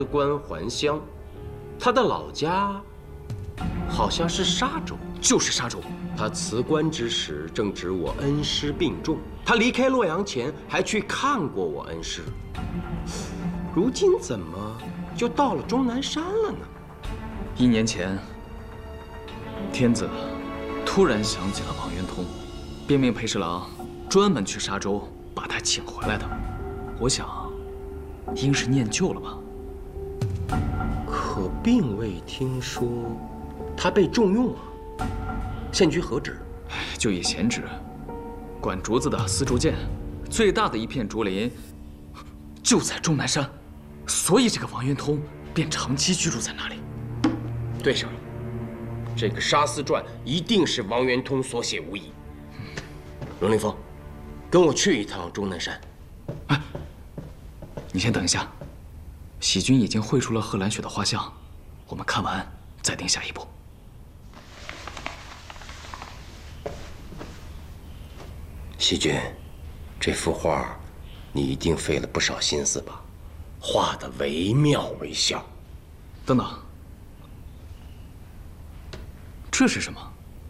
官还乡，他的老家好像是沙州， 就是沙州。 他辞官之时正值我恩师病重，他离开洛阳前还去看过我恩师。如今怎么就到了终南山了呢 1年前，天子突然想起了王元通，便命裴侍郎专门去沙州把他请回来的。我想，应是念旧了吧。 可并未听说他被重用啊。县居何职？ 就以闲职，管竹子的丝竹监，最大的一片竹林就在终南山，所以这个王元通便长期居住在那里。 对上了，这个《沙司传》一定是王元通所写无疑。荣凌风，跟我去一趟终南山。 哎，你先等一下，喜君已经绘出了贺兰雪的画像，我们看完再定下一步。 喜君，这幅画你一定费了不少心思吧？画得惟妙惟肖。 等等，这是什么？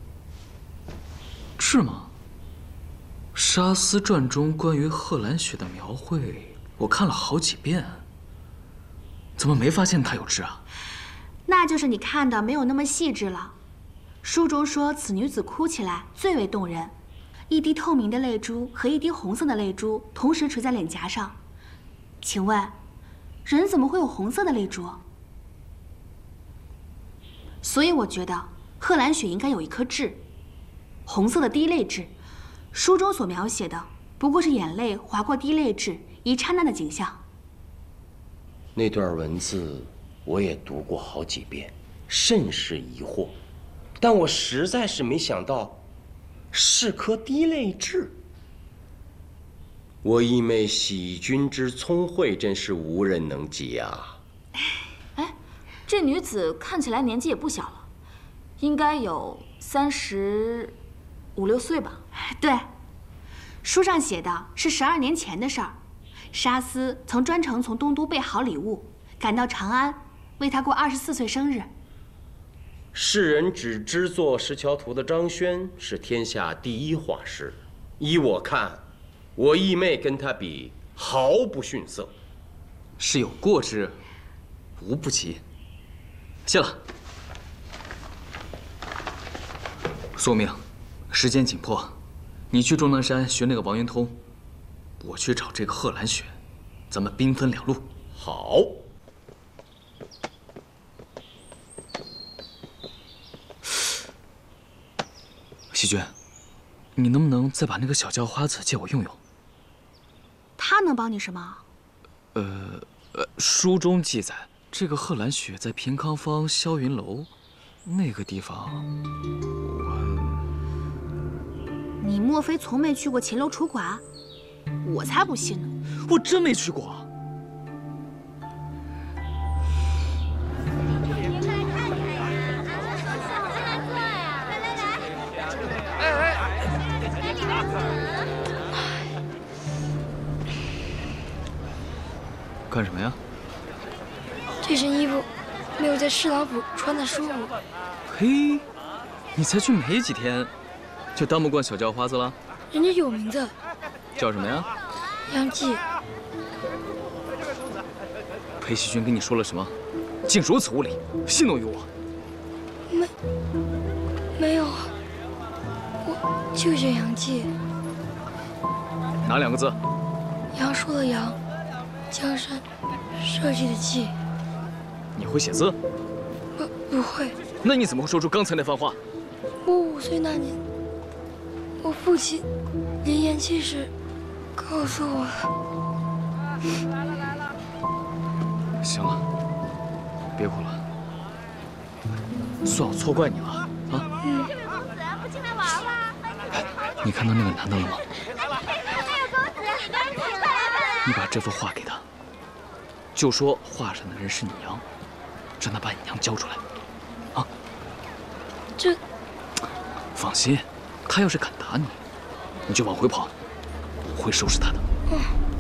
是吗？《沙司传》中关于贺兰雪的描绘，我看了好几遍，怎么没发现她有痣啊？ 那就是你看的没有那么细致了。书中说，此女子哭起来最为动人，一滴透明的泪珠和一滴红色的泪珠同时垂在脸颊上。请问，人怎么会有红色的泪珠？所以我觉得贺兰雪应该有一颗痣，红色的滴泪痣。书中所描写的不过是眼泪划过滴泪痣一刹那的景象。 那段文字我也读过好几遍，甚是疑惑，但我实在是没想到是颗滴泪痣。我义妹喜君之聪慧，真是无人能及啊！ 哎，这女子看起来年纪也不小了，应该有35、6岁吧？ 对，书上写的是12年前的事儿。沙司曾专程从东都备好礼物，赶到长安，为他过24岁生日。 世人只知做石桥图的张轩是天下第一画师，依我看，我义妹跟他比毫不逊色， 是有过之，无不及。谢了。宿命，时间紧迫，你去终南山寻那个王元通，我去找这个贺兰雪，咱们兵分两路。 好。 喜君，你能不能再把那个小叫花子借我用用？ 他能帮你什么？ 书中记载，这个贺兰雪在平康坊霄云楼那个地方， 你莫非从没去过秦楼楚馆？我才不信呢！ 我真没去过。干什么呀？ 这身衣服没有在侍郎府穿的舒服。 嘿，你才去没几天，就当不惯小叫花子了？ 人家有名字， 叫什么呀？ 杨继。 裴喜君跟你说了什么？竟如此无礼，戏弄于我。 没有，我就叫杨继。 哪2个字？ 杨树的杨，江山社稷的稷。 你会写字？ 不会。 那你怎么会说出刚才那番话？ 我5岁那年，我父亲临咽气时告诉我的。 行了，别哭了，算我错怪你了啊！ 嗯。 不进来玩玩？ 哎，你看到那个男的了吗？ 还有公子，你赶紧来！ 你把这幅画给他，就说画上的人是你娘，让他把你娘交出来，啊？ 这， 放心，他要是敢打你，你就往回跑，我会收拾他的。 嗯。